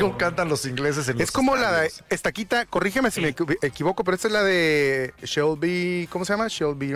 fregón cantan los ingleses en los Es como estadios. la de Estaquita, corrígeme si me equivoco, pero esta es la de Shelby, ¿cómo se llama? Shelby.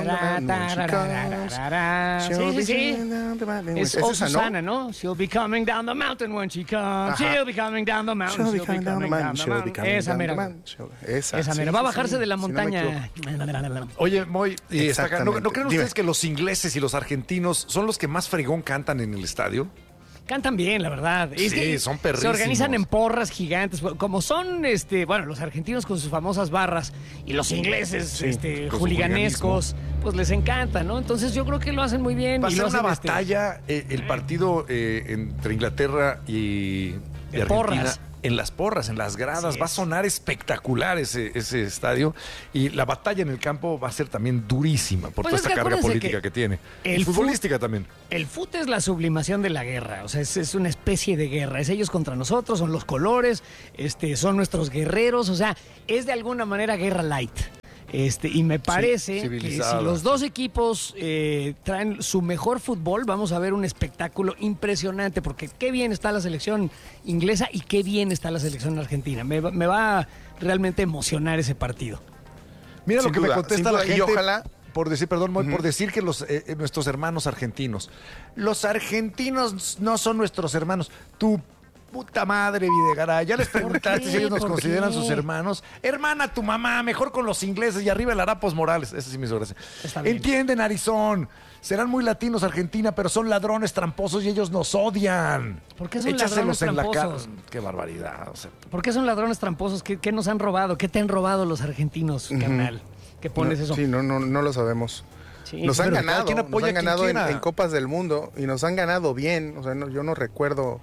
Sí. Es esa, Susana, ¿no? She'll be coming down the mountain when she comes. Ajá. She'll be coming down the mountain. She'll be coming down the mountain. She'll be coming Esa down the mera. mountain. Esa sí, mera. Va a sí, bajarse sí, de la si no me montaña. Oye, Moy, ¿no creen Dime. ustedes que los ingleses y los argentinos son los que más fregón cantan en el estadio? Cantan bien, la verdad. Sí, son perrísimos. Se organizan en porras gigantes. Como son, bueno, los argentinos con sus famosas barras y los ingleses, con su juliganescos, pues les encanta, ¿no? Entonces yo creo que lo hacen muy bien. Va a y ser lo una hacen, batalla el partido entre Inglaterra y Argentina. porras. En las porras, en las gradas, Así va a es. sonar espectacular ese estadio y la batalla en el campo va a ser también durísima por Pues es toda esta que carga acuérdense política que tiene. el Y futbolística también. El fútbol es la sublimación de la guerra, o sea, es una especie de guerra. Es ellos contra nosotros, son los colores, son nuestros guerreros, o sea, es de alguna manera guerra light. Y me parece que si civilizada. los dos equipos traen su mejor fútbol, vamos a ver un espectáculo impresionante, porque qué bien está la selección inglesa y qué bien está la selección argentina. Me va a realmente emocionar ese partido. Mira Sin lo que duda, me contesta sin la duda, y gente. ojalá- Por decir, perdón, Moy, por decir que nuestros hermanos argentinos. Los argentinos no son nuestros hermanos. Tu puta madre, Videgaray. Ya les preguntaste si ellos nos ¿Por consideran qué? sus hermanos. Hermana, tu mamá, mejor con los ingleses y arriba el Arapos Morales. Ese sí me hizo gracia. Está bien. Entienden, Arizón. Serán muy latinos Argentina, pero son ladrones tramposos y ellos nos odian. ¿Por qué son Échaselos ladrones en la cara. tramposos? Qué barbaridad. O sea, ¿Por qué son ladrones tramposos? ¿Qué nos han robado? ¿Qué te han robado los argentinos, carnal? ¿Qué pones eso? Sí, no lo sabemos. Sí, Nos han pero ganado, cada quien apoya a quien en quiera. Copas del Mundo y nos han ganado bien. O sea, yo no recuerdo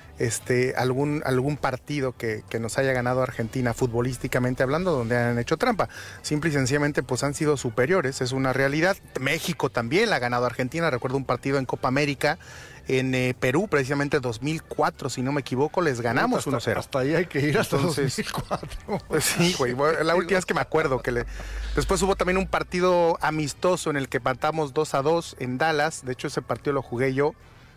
algún partido que nos haya ganado Argentina futbolísticamente hablando donde han hecho trampa. Simple y sencillamente pues han sido superiores, es una realidad. México también la ha ganado Argentina. Recuerdo un partido en Copa América en Perú, precisamente 2004, si no me equivoco, les ganamos 1-0. Hasta ahí hay que ir hasta Entonces, 2004. Pues sí, güey. La última vez que me acuerdo después hubo también un partido amistoso en el que empatamos 2-2 en Dallas. De hecho, ese partido lo jugué yo.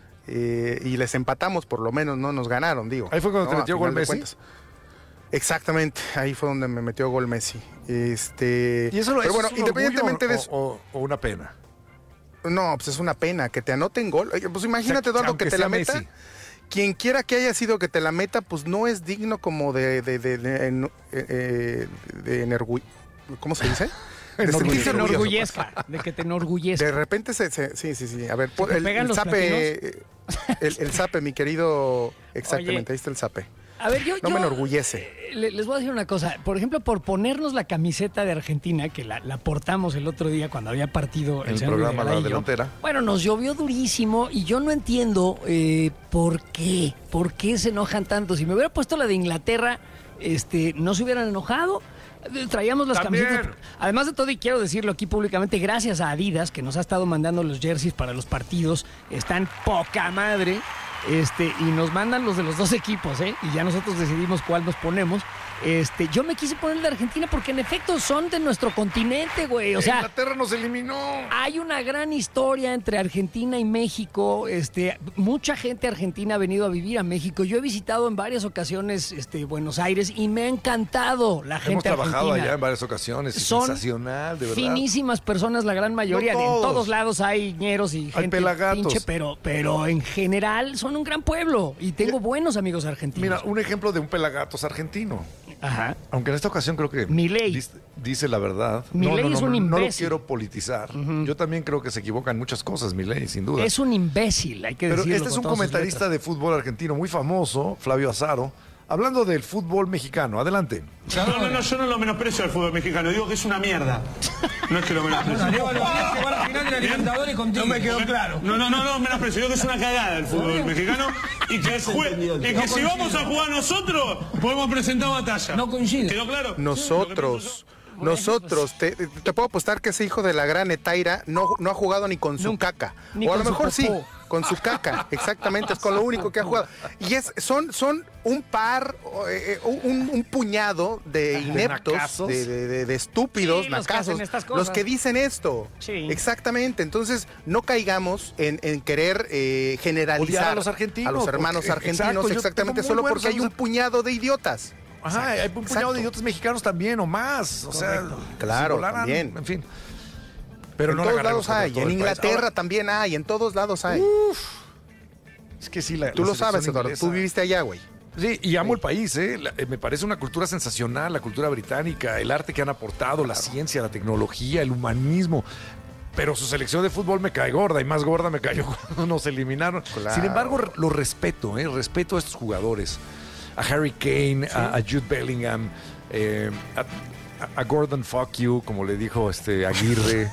Y les empatamos, por lo menos, no nos ganaron, digo. Ahí fue cuando te A metió final gol de Messi. cuentas. Exactamente, ahí fue donde me metió gol Messi. ¿Y eso, pero eso bueno, es un independientemente orgullo de eso. o una pena? No, pues es una pena que te anoten gol. Oye, pues imagínate, O sea, Eduardo, aunque que te sea la meta. Messi. Quien quiera que haya sido que te la meta, pues no es digno como de ¿cómo se dice? De que sentirse te orgulloso, enorgullezca, de que te enorgullezca. De repente sí. A ver, ¿Se te pegan el los zape, el zape, mi querido. Exactamente, Oye, ahí está el zape. A ver, No me enorgullece. Les voy a decir una cosa. Por ejemplo, por ponernos la camiseta de Argentina, que la portamos el otro día cuando había partido En el señor programa Videgaray La y yo. Delantera. Bueno, nos llovió durísimo y yo no entiendo por qué. ¿Por qué se enojan tanto? Si me hubiera puesto la de Inglaterra, no se hubieran enojado. Traíamos las También. camisetas. Además de todo, y quiero decirlo aquí públicamente, gracias a Adidas, que nos ha estado mandando los jerseys para los partidos. Están poca madre. Y nos mandan los de los dos equipos, y ya nosotros decidimos cuál nos ponemos. Yo me quise poner el de Argentina porque en efecto son de nuestro continente, güey. O sea, Inglaterra nos eliminó. hay una gran historia entre Argentina y México. Mucha gente argentina ha venido a vivir a México. Yo he visitado en varias ocasiones Buenos Aires y me ha encantado la gente Hemos trabajado argentina. allá en varias ocasiones. y Son sensacional, de verdad. finísimas personas, la gran mayoría. No En todos. todos lados hay ñeros y gente pelagatos. pinche, pero en general son un gran pueblo y tengo buenos amigos argentinos. Mira, un ejemplo de un pelagatos argentino. Ajá. Aunque en esta ocasión creo que Milei. dice la verdad. Milei es un no lo imbécil. quiero politizar. Yo también creo que se equivoca en muchas cosas, Milei, sin duda. Es un imbécil, hay que Pero decirlo. este es con un todas sus comentarista letras. de fútbol argentino muy famoso, Flavio Azaro, hablando del fútbol mexicano. Adelante. No, yo no lo menosprecio al fútbol mexicano, digo que es una mierda. No es que lo menosprecio. No me quedó claro. No, menosprecio, digo que es una cagada el fútbol mexicano y que, si vamos a jugar nosotros, podemos presentar batalla. No coincide. ¿Quedó claro? Nosotros. Nosotros, te puedo apostar que ese hijo de la gran Etaira no ha jugado ni con su caca. Ni O a con lo su mejor sí, popó. con su caca, exactamente, es con lo único que ha jugado. Y son un par, un puñado de ineptos, nacazos. de estúpidos, Sí, los que nacazos, hacen estas cosas. los que dicen esto. Sí. Exactamente, entonces no caigamos en querer generalizar Odiar a los argentinos, a los hermanos porque- argentinos, exacto, yo exactamente, tengo muy solo buenos porque hay un amigos- puñado de idiotas. Ajá, hay un puñado Exacto. de idiotas mexicanos también o más. O sea, Claro, si volaran, también. En fin. Pero En no la todos agarremos lados contra hay, todo en el país. Inglaterra Ahora, también hay, en todos lados hay. es que sí, la Tú lo sabes, selección Eduardo, inglesa- tú viviste allá, güey. Sí, y amo el país, ¿eh? Me parece una cultura sensacional, la cultura británica, el arte que han aportado, la ciencia, la tecnología, el humanismo. Pero su selección de fútbol me cae gorda y más gorda me cayó cuando nos eliminaron. Claro. Sin embargo, lo respeto, ¿eh? Respeto a estos jugadores. A Harry Kane, a Jude Bellingham, a Gordon Fuck You, como le dijo Aguirre.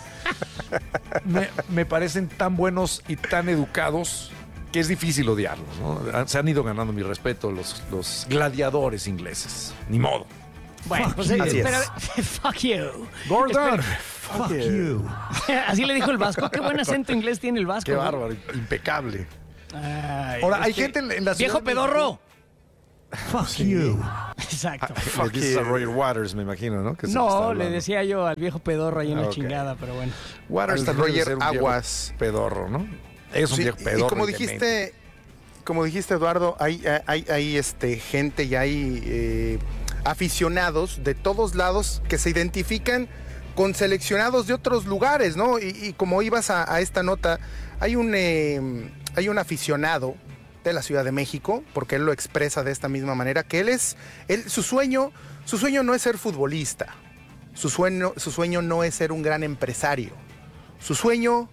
me parecen tan buenos y tan educados que es difícil odiarlos, ¿no? Se han ido ganando mi respeto los gladiadores ingleses. Ni modo. Bueno, pues Así es. espera, fuck you. Gordon. Fuck you. Así le dijo el vasco. Qué buen acento inglés tiene el vasco. Qué ¿no? bárbaro, impecable. Ay, Ahora, hay este, gente en la ciudad Viejo de pedorro. Fuck you. Exacto. Le dices a Roger Waters, me imagino, ¿no? Que se está No, hablando. le decía yo al viejo pedorro ahí en la Ok. chingada, pero bueno. Waters Al también debe Roger ser un viejo Aguas. pedorro, ¿no? Es un Sí, viejo pedorro. y como demente. dijiste, Eduardo, hay gente y hay aficionados de todos lados que se identifican con seleccionados de otros lugares, ¿no? Y como ibas a esta nota, hay un aficionado de la Ciudad de México, porque él lo expresa de esta misma manera, que su sueño no es ser futbolista, su sueño no es ser un gran empresario, su sueño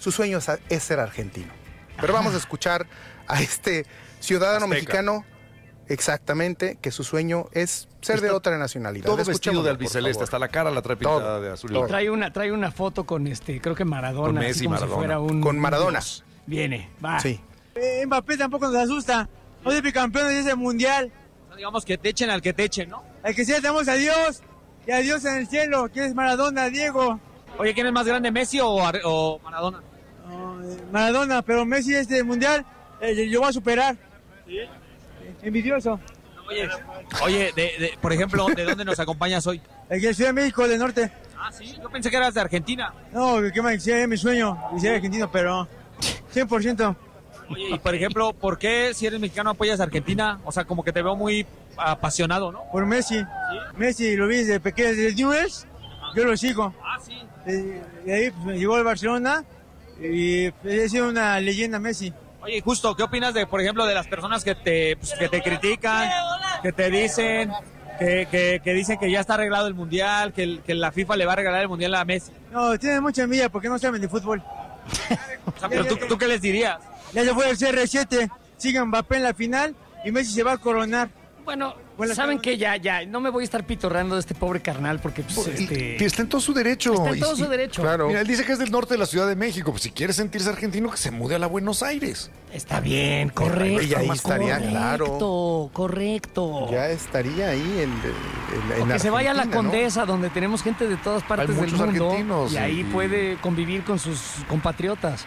es ser argentino. Pero vamos a escuchar a este ciudadano Azteca. mexicano, exactamente, que su sueño es ser de Está otra nacionalidad. Todo vestido Escuchémoslo, de por albiceleste, favor. hasta la cara la trae pintada Todo, de azul y todo. blanco. Trae una foto con creo que Maradona. Con Messi, así como Maradona. Si fuera un Con Maradona. dios. Viene, va. Sí. Mbappé tampoco nos asusta. No es bicampeón de ese mundial. Digamos que te echen al que te echen, ¿no? Al que sea, tenemos a Dios y a Dios en el cielo, que es Maradona, Diego. Oye, ¿quién es más grande, Messi o Maradona? Maradona, pero Messi este mundial lo va a superar. Envidioso. Oye, por ejemplo, ¿de dónde nos acompañas hoy? El que Ciudad de México del Norte. Ah, sí, yo pensé que eras de Argentina. No, que me es mi sueño, y ser argentino, pero 100%. Oye, y por ejemplo, ¿por qué si eres mexicano apoyas a Argentina? O sea, como que te veo muy apasionado, ¿no? Por Messi. Messi lo vi desde pequeño, desde Newell's, yo lo sigo. Ah, sí. De ahí pues, me llegó al Barcelona y he sido una leyenda Messi. Oye, justo, ¿qué opinas de, por ejemplo, de las personas que te critican, que te dicen que dicen que ya está arreglado el mundial, que la FIFA le va a regalar el mundial a Messi? No, tienen mucha envidia porque no saben de fútbol. O sea, pero ¿tú qué les dirías? Ya se fue el CR7, sigue Mbappé en la final y Messi se va a coronar. Bueno, Buenas ¿saben tardes. qué? Ya, no me voy a estar pitorreando de este pobre carnal porque pues, Y está en todo su derecho. está en todo Y- su derecho. Claro. Mira, él dice que es del norte de la Ciudad de México. Pues si quiere sentirse argentino, que se mude a la Buenos Aires. Está bien, correcto. Y ahí estaría, correcto, correcto. Ya estaría ahí en O que se vaya a la Argentina, ¿no? Condesa, donde tenemos gente de todas partes del muchos mundo. argentinos, Y ahí y- puede convivir con sus compatriotas.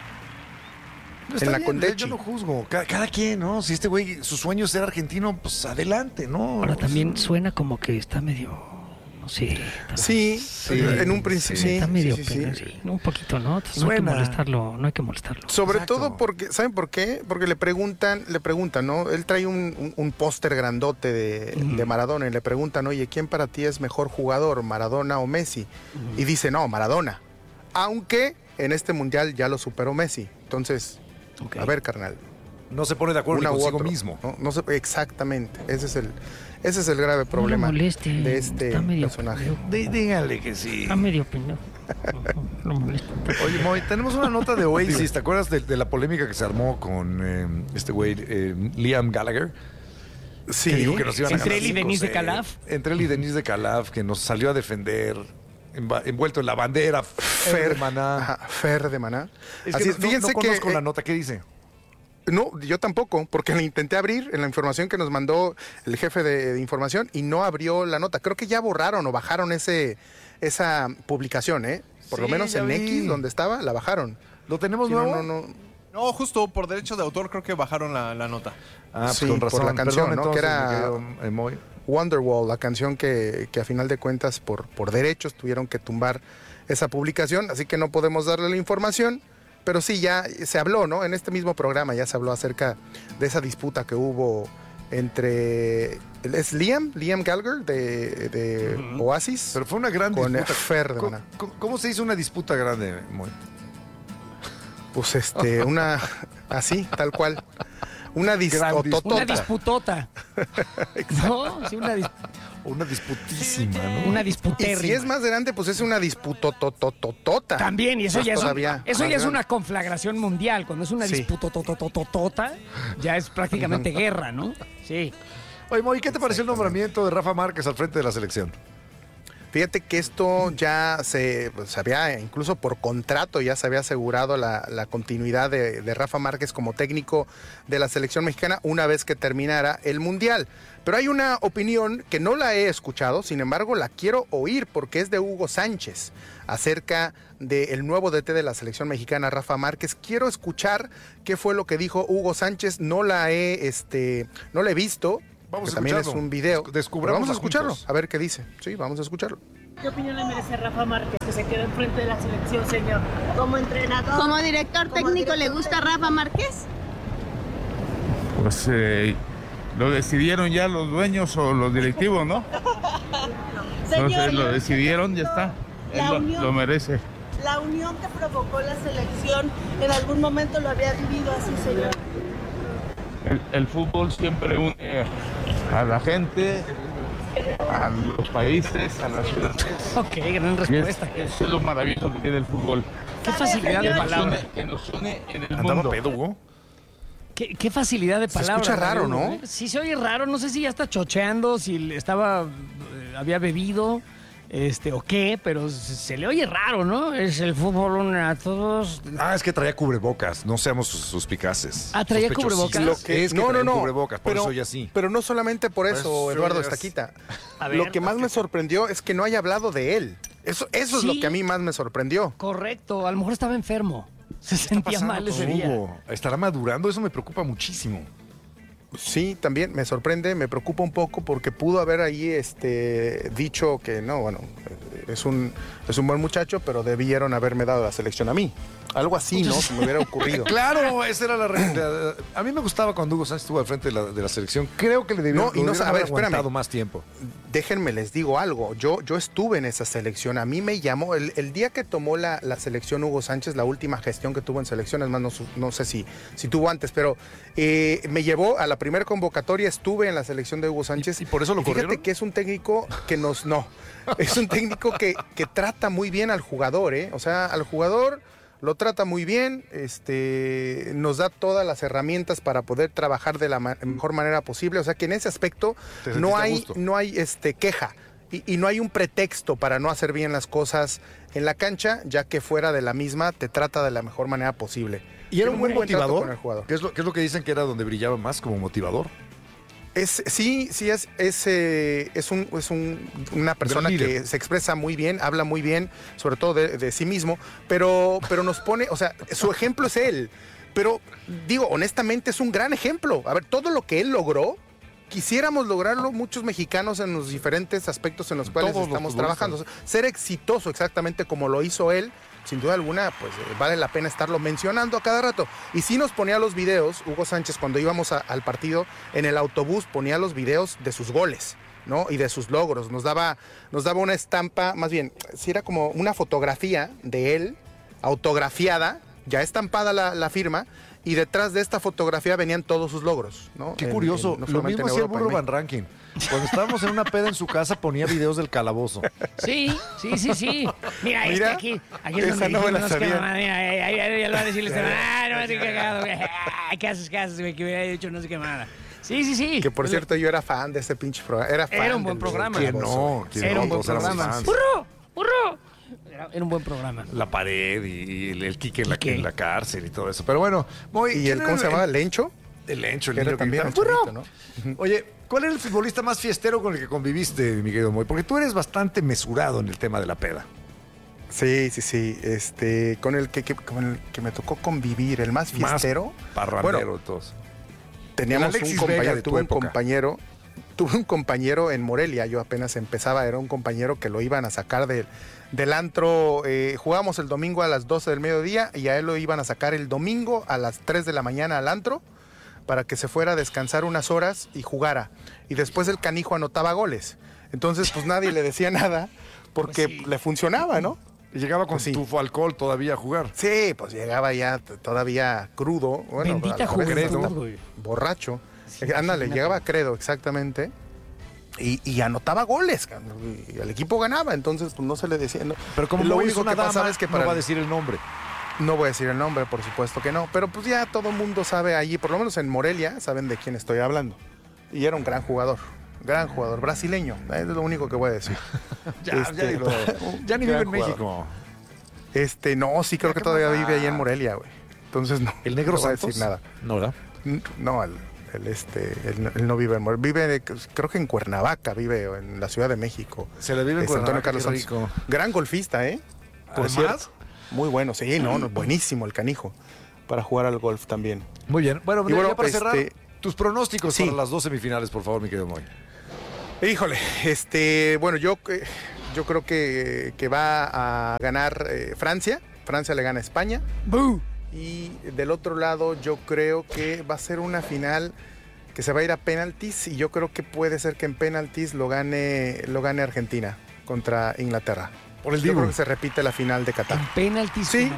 Está En la bien, Condechi. yo no juzgo. Cada quien, ¿no? Si este güey, su sueño es ser argentino, pues adelante, ¿no? Ahora Pues, también suena como que está medio, no sé, Sí, en un principio sí. está medio, sí, sí, sí. sí, un poquito, ¿no? No hay que Suena. molestarlo, no hay que molestarlo. Sobre Exacto. todo porque, ¿saben por qué? Porque le preguntan, ¿no? Él trae un póster grandote de Maradona y le preguntan, oye, ¿quién para ti es mejor jugador, Maradona o Messi? Y dice, no, Maradona. Aunque en este mundial ya lo superó Messi. Entonces, Ok. a ver, carnal, no se pone de acuerdo ni una u consigo otro. mismo. No sé, exactamente. Ese es el grave problema moleste, de este está medio personaje. Dígale que sí. Está medio pendejo. No molesta. Oye, Moy, tenemos una nota de Oasis. ¿Te acuerdas de la polémica que se armó con este güey, Liam Gallagher? Sí. Que dijo que nos iban a Entre ganar él y Denise de 5-0. Calaf. Entre él y Denise de Calaf, que nos salió a defender, envuelto en la bandera, Fer de Maná. Ajá, Fer de Maná. Es Así que es, no fíjense conozco que la nota. ¿Qué dice? no, yo tampoco, porque la intenté abrir en la información que nos mandó el jefe de información y no abrió la nota. Creo que ya borraron o bajaron ese esa publicación, ¿eh? Por lo Sí, menos ya en vi. X, donde estaba, la bajaron. ¿Lo tenemos Sí, nuevo? No, justo por derechos de autor creo que bajaron la nota. Ah, pues Sí, con por razón. la canción, Perdón, ¿no? Que entonces, era- mi querido Moy. Wonderwall, la canción que a final de cuentas por derechos tuvieron que tumbar esa publicación, así que no podemos darle la información, pero sí ya se habló, ¿no? En este mismo programa ya se habló acerca de esa disputa que hubo entre es Liam Gallagher de Oasis Pero fue una gran con disputa. Ferdinand. ¿Cómo se hizo una disputa grande, Moy? Pues una así, tal cual. Una Una disputota. disputota. No, sí, Una disputísima, ¿no? una Y disputérrima. si es más grande, pues es una disputotototota. También, y eso Más ya es, todavía eso más ya es grande. una conflagración mundial. Cuando es una Sí. disputotototota, ya es prácticamente guerra, ¿no? Sí. Oye, Moy, ¿qué te pareció el nombramiento de Rafa Márquez al frente de la selección? Fíjate que esto ya se había, incluso por contrato, ya se había asegurado la continuidad de Rafa Márquez como técnico de la selección mexicana una vez que terminara el Mundial. Pero hay una opinión que no la he escuchado, sin embargo la quiero oír porque es de Hugo Sánchez acerca del nuevo DT de la selección mexicana, Rafa Márquez. Quiero escuchar qué fue lo que dijo Hugo Sánchez. No la he visto. Vamos a También es escucharlo. un video. Descubrámosla Vamos a escucharlo, juntos. a ver qué dice. Sí, vamos a escucharlo. ¿Qué opinión le merece Rafa Márquez que se quede enfrente de la selección, señor? Como entrenador. ¿Como director técnico le gusta Rafa Márquez? Pues lo decidieron ya los dueños o los directivos, ¿no? Entonces lo decidieron, ya está. Él lo merece. La unión que provocó la selección, ¿en algún momento lo había vivido así, señor? El fútbol siempre une a la gente, a los países, a las ciudades. Ok, gran Y respuesta. eso es lo maravilloso que tiene el fútbol. Qué facilidad de Que nos palabra. une- que nos une en el ¿Andaba mundo. pedo, Hugo? Qué facilidad de Se palabra. escucha raro, ¿no? Sí, se oye raro. No sé si ya está chocheando, si había bebido, o qué, pero se le oye raro, ¿no? Es el fútbol une a todos. Ah, es que traía cubrebocas. No seamos suspicazes. Ah, traía Sospechosísimos. cubrebocas. Es que traía cubrebocas, por eso soy así. Pero no solamente por eso, Por eso Eduardo soy así. Estaquita. A ver, Lo que más me sorprendió es que no haya hablado de él. Eso es Sí. lo que a mí más me sorprendió. Correcto, a lo mejor estaba enfermo. Se sentía pasando mal con ese día. Hugo? ¿Estará madurando? Eso me preocupa muchísimo. Sí, también me sorprende, me preocupa un poco porque pudo haber ahí dicho que no, bueno, es un buen muchacho, pero debieron haberme dado la selección a mí. Algo así, ¿no? Se me hubiera ocurrido. Claro, esa era la realidad. A mí me gustaba cuando Hugo Sánchez estuvo al frente de la selección. Creo que le debieron, No, y no, a ver, espérame. aguantado más tiempo. Déjenme, les digo algo. Yo estuve en esa selección. A mí me llamó, el día que tomó la selección Hugo Sánchez, la última gestión que tuvo en selección, es más, no sé si tuvo antes, pero me llevó a la primera convocatoria, estuve en la selección de Hugo Sánchez. ¿Y por eso lo Fíjate corrieron? que es un técnico que no. Es un técnico que trata muy bien al jugador, ¿eh? O sea, al jugador lo trata muy bien, nos da todas las herramientas para poder trabajar de la mejor manera posible. O sea que en ese aspecto ¿Te no sentiste a hay, gusto? queja y no hay un pretexto para no hacer bien las cosas en la cancha, ya que fuera de la misma te trata de la mejor manera posible. ¿Y era Tiene un buen muy trato motivador? con el jugador. ¿Qué es lo que dicen que era donde brillaba más como motivador? Es una persona Gran líder. que se expresa muy bien, habla muy bien, sobre todo de sí mismo, pero nos pone, o sea, su ejemplo es él. Pero digo, honestamente es un gran ejemplo. A ver, todo lo que él logró, quisiéramos lograrlo muchos mexicanos en los diferentes aspectos en los cuales Todos los estamos futbolistas. trabajando. Ser exitoso exactamente como lo hizo él, sin duda alguna, pues vale la pena estarlo mencionando a cada rato. Y sí nos ponía los videos, Hugo Sánchez, cuando íbamos al partido, en el autobús ponía los videos de sus goles, ¿no? Y de sus logros. Nos daba una estampa, más bien, sí era como una fotografía de él, autografiada, ya estampada la firma, y detrás de esta fotografía venían todos sus logros, ¿no? Qué curioso. no Lo solamente mismo en hacía el Europa, burro en Van Rankin. Cuando estábamos en una peda en su casa ponía videos del calabozo. Sí. Mira, Mira, aquí es esa donde no me la dijimos que sabía. mamá, mira, ahí ya lo va a decir este no me estoy cagado, güey. ¿Qué haces, güey? Que hubiera hecho no sé qué nada. Sí. Que por cierto, yo era fan de ese pinche programa. Era un buen programa. ¿Quién no? Era un buen Todos éramos programa. fans. ¡Burro! Era un buen programa. La pared y el Quique en Quique. la cárcel y todo eso. Pero bueno, ¿Y el cómo se llamaba? ¿Lencho? El Lencho, el que era niño que también gritaba, un ¡burro! chavito, ¿no? Oye, ¿cuál era el futbolista más fiestero con el que conviviste, mi querido Moy? Porque tú eres bastante mesurado en el tema de la peda. Sí. Con el que me tocó convivir, el más fiestero. Más parrandero de todos. Teníamos Alexis un compañero, Vega de tu época. Tuve un compañero en Morelia, yo apenas empezaba, era un compañero que lo iban a sacar del antro, jugábamos el domingo a las 12 del mediodía y a él lo iban a sacar el domingo a las 3 de la mañana al antro para que se fuera a descansar unas horas y jugara. Y después el canijo anotaba goles. Entonces, pues nadie le decía nada porque Pues sí. le funcionaba, ¿no? Y llegaba con Pues sí. tu alcohol todavía a jugar. Sí, pues llegaba ya todavía crudo. Bueno, Bendita a veces juventud, hasta güey. borracho. Sí, Ándale, imagínate. llegaba credo, exactamente. Y anotaba goles, cabrón, y el equipo ganaba, entonces pues no se le decía. No. Pero como lo Moy único es una que pasaba dama, es que no para va a decir el nombre. no voy a decir el nombre, por supuesto que no, pero pues ya todo el mundo sabe allí, por lo menos en Morelia, saben de quién estoy hablando. Y era un gran jugador, brasileño, es lo único que voy a decir. Ya ni vive gran en jugador. México. No, sí creo que todavía vive ahí en Morelia, güey. Entonces no. ¿El negro no voy a Santos? decir nada. No, ¿verdad? No, él no vive en Morelia. Vive, creo que en Cuernavaca, vive, o en la Ciudad de México. Se le vive en Antonio Cuernavaca, Carlos qué Santos. rico. Gran golfista, ¿eh? Por ¿Además? cierto. Muy bueno, sí, no, buenísimo el canijo. Para jugar al golf también. Muy bien. Bueno, Y bueno, ya para cerrar, tus pronósticos sí. para las 2 semifinales, por favor, mi querido Moy. Híjole, bueno, yo creo que va a ganar Francia. Francia le gana a España. ¡Bú! Y del otro lado, yo creo que va a ser una final que se va a ir a penaltis. Y yo creo que puede ser que en penaltis lo gane Argentina contra Inglaterra. Por el Yo Dibu. creo que se repite la final de Qatar. En penaltis. Sí,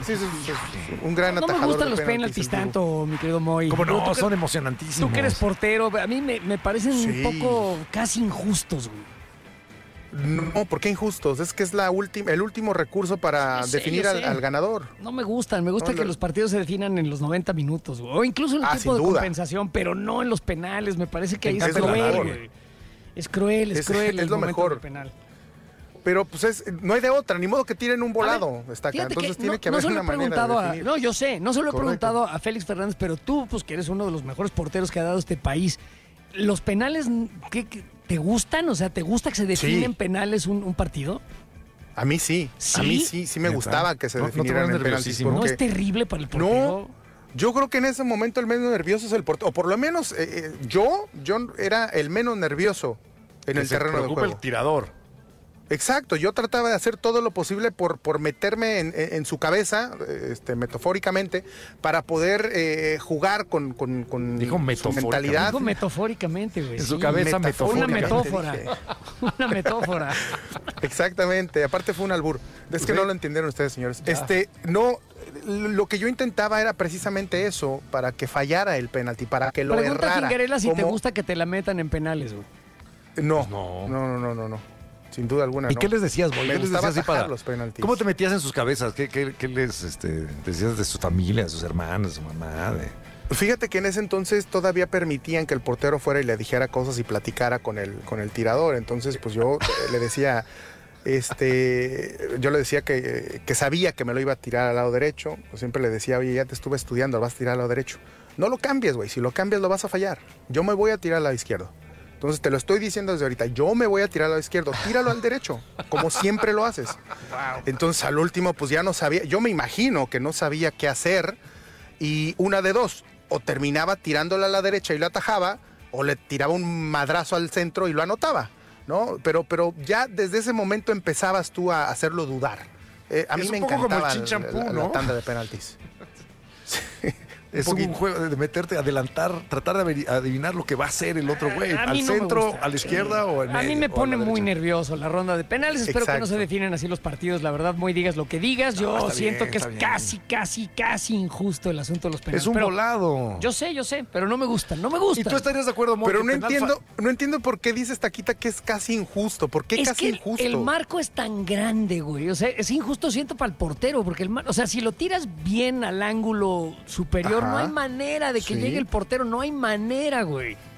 un gran No me atajador. gustan de los penaltis, penaltis el Dibu. tanto, mi querido Moy. Como Pero no, tú que- son emocionantísimos. Tú que eres portero, a mí me parecen Sí. un poco casi injustos, güey. No, ¿por qué injustos? Es que es el último recurso para Yo sé, definir yo sé. al ganador. No me gustan, me gusta No, que lo- los partidos se definan en los 90 minutos, güey. O incluso en el tiempo sin de duda. compensación, pero no en los penales. Me parece que ahí es encanta el cruel, ganador, güey. Es cruel Es el lo momento mejor. del penal. Pero pues no hay de otra, ni modo que tiren un volado. A ver, Está acá. fíjate Entonces que tiene que haber se lo una he manera de preguntado definir. No, yo sé, no se lo he Correcto. preguntado a Félix Fernández, pero tú, pues que eres uno de los mejores porteros que ha dado este país. ¿Los penales qué te gustan? O sea, ¿te gusta que se define en penales un partido? A mí sí. ¿Sí? A mí sí me ¿Neta? gustaba que se ¿No te definieran pones en penaltis. nerviosísimo? ¿No porque- es terrible para el portero? No, yo creo que en ese momento el menos nervioso es el portero. O por lo menos yo era el menos nervioso en el se terreno de preocupa juego. el tirador. Exacto, yo trataba de hacer todo lo posible por meterme en su cabeza, metafóricamente, para poder jugar con Dijo su metafóricamente. mentalidad. Digo metafóricamente, güey. En su sí. cabeza Una metafóricamente, metáfora. dije. Una metáfora. Exactamente, aparte fue un albur. Es que Sí. no lo entendieron ustedes, señores. No, lo que yo intentaba era precisamente eso, para que fallara el penalti, para que lo Pregunta a errara. Fingarela si te Como- gusta que te la metan en penales, güey. No, no. no. Sin duda alguna, ¿Y no. qué les decías, Moy? Me ¿Qué les gustaba decías así atajar para los penaltis. ¿Cómo te metías en sus cabezas? ¿Qué les decías de su familia, de sus hermanos, de su mamá? Fíjate que en ese entonces todavía permitían que el portero fuera y le dijera cosas y platicara con el tirador. Entonces, pues yo le decía, yo le decía que sabía que me lo iba a tirar al lado derecho. Pues siempre le decía, oye, ya te estuve estudiando, lo vas a tirar al lado derecho. No lo cambies, güey. Si lo cambias, lo vas a fallar. Yo me voy a tirar al lado izquierdo. Entonces te lo estoy diciendo desde ahorita. Yo me voy a tirar al lado izquierdo. Tíralo al derecho, como siempre lo haces. Entonces al último, pues ya no sabía. Yo me imagino que no sabía qué hacer. Y una de dos, o terminaba tirándola a la derecha y lo atajaba, o le tiraba un madrazo al centro y lo anotaba, ¿no? Pero ya desde ese momento empezabas tú a hacerlo dudar. A mí Es me un poco como encantaba el chinchampú, la ¿no? tanda de penaltis. Es un juego de meterte, adelantar, tratar de adivinar lo que va a hacer el otro güey. A mí ¿Al no me centro, gusta. a la izquierda o en A mí medio, me o a pone la muy derecha? nervioso la ronda de penales. Espero que no se Exacto. definen así los partidos. La verdad, muy digas lo que digas. Yo está siento bien, que es está bien. casi injusto el asunto de los penales. Es un Pero volado. Yo sé, pero no me gustan. No me ¿Y gustan. tú estarías de acuerdo, Moy, Pero que no entiendo por qué dices, Taquita, que es casi injusto. ¿Por qué Es casi que injusto? el marco es tan grande, güey. O sea, es injusto, siento, para el portero. Porque o sea, si lo tiras bien al ángulo superior, Ajá. no hay manera de que Sí. llegue el portero. No hay manera, güey.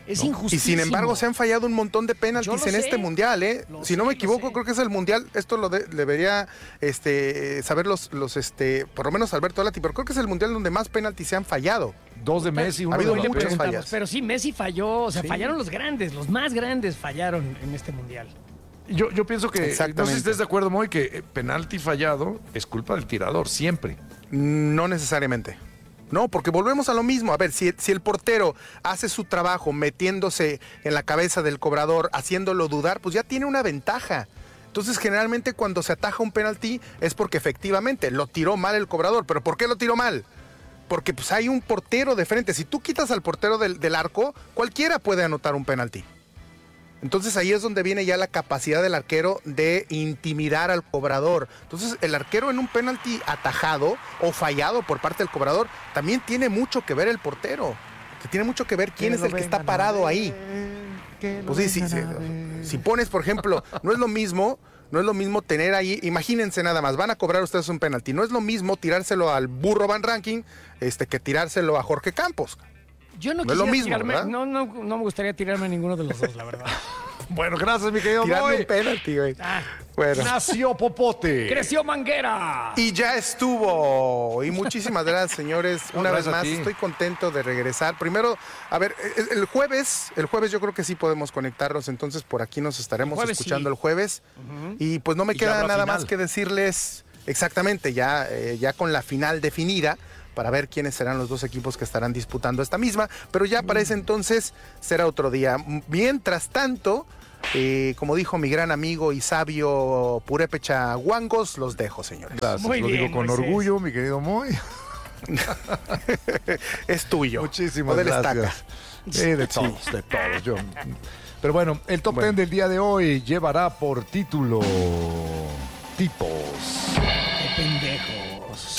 Es ¿no? injustísimo. Y sin embargo se han fallado un montón de penaltis en este mundial, ¿eh? Si no me equivoco, creo que es el mundial, esto debería saber por lo menos Alberto Lati, pero creo que es el mundial donde más penaltis se han fallado. 2 de Messi, uno ha habido de muchas Mbappé. fallas. Pero sí, Messi falló, o sea, fallaron los grandes, los más grandes fallaron en este mundial. Yo pienso que, no sé si estés de acuerdo, Moy, que penalti fallado es culpa del tirador, siempre. No necesariamente. No, porque volvemos a lo mismo. A ver, si el portero hace su trabajo metiéndose en la cabeza del cobrador, haciéndolo dudar, pues ya tiene una ventaja. Entonces, generalmente cuando se ataja un penalti es porque efectivamente lo tiró mal el cobrador. ¿Pero por qué lo tiró mal? Porque pues hay un portero de frente. Si tú quitas al portero del arco, cualquiera puede anotar un penalti. Entonces ahí es donde viene ya la capacidad del arquero de intimidar al cobrador. Entonces el arquero en un penalti atajado o fallado por parte del cobrador, también tiene mucho que ver el portero. Que tiene mucho que ver quién es el que está parado ahí. Pues sí, si pones, por ejemplo, no es lo mismo tener ahí, imagínense nada más, van a cobrar ustedes un penalti. No es lo mismo tirárselo al burro Van Ranking que tirárselo a Jorge Campos. Yo no es lo mismo, tirarme, no me gustaría tirarme a ninguno de los dos, la verdad. Bueno, gracias, mi querido Tirarme Moy. un penalti, güey. Bueno. Nació Popote. Creció Manguera. Y ya estuvo. Y muchísimas gracias, señores. Una vez más, estoy contento de regresar. Primero, a ver, el jueves yo creo que sí podemos conectarnos, entonces por aquí nos estaremos escuchando el jueves. Y pues no me queda nada más que decirles exactamente, ya con la final definida, para ver quiénes serán los dos equipos que estarán disputando esta misma, pero ya para ese entonces será otro día. Mientras tanto, como dijo mi gran amigo y sabio Purépecha Guangos, los dejo, señores. Gracias, lo digo con orgullo, mi querido Moy. Es tuyo. Muchísimas gracias. De todos. Pero bueno, el top 10 del día de hoy llevará por título Tipos. ¡Qué pendejo!